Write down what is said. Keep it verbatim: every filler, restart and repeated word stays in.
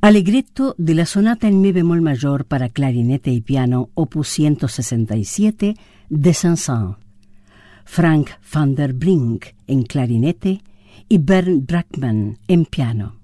Allegretto de la sonata en mi bemol mayor para clarinete y piano, opus ciento sesenta y siete, de Saint-Saëns. Frank van der Brink en clarinete y Bernd Brackmann en piano.